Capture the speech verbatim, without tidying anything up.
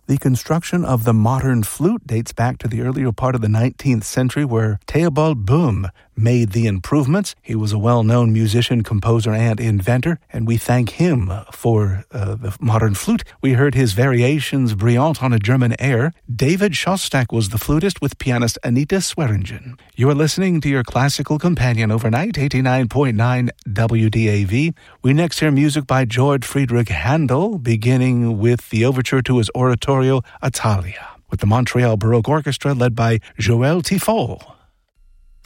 The construction of the modern flute dates back to the earlier part of the nineteenth century, where Theobald Boehm made the improvements. He was a well-known musician, composer, and inventor, and we thank him for uh, the modern flute. We heard his Variations Brillante on a German air. David Shostak was the flutist with pianist Anita Swearingen. You are listening to your classical companion overnight, eighty-nine point nine W D A V. We next hear music by George Friedrich Handel, beginning with the overture to his oratorio Italia, with the Montreal Baroque Orchestra led by Joël Tifol.